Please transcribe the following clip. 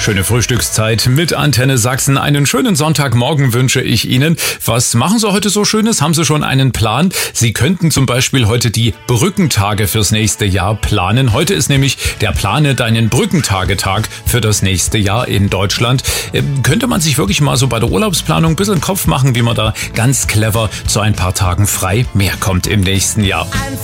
Schöne Frühstückszeit mit Antenne Sachsen. Einen schönen Sonntagmorgen wünsche ich Ihnen. Was machen Sie heute so Schönes? Haben Sie schon einen Plan? Sie könnten zum Beispiel heute die Brückentage fürs nächste Jahr planen. Heute ist nämlich der Plane deinen Brückentagetag für das nächste Jahr in Deutschland. Könnte man sich wirklich mal so bei der Urlaubsplanung ein bisschen Kopf machen, wie man da ganz clever zu ein paar Tagen frei mehr kommt im nächsten Jahr.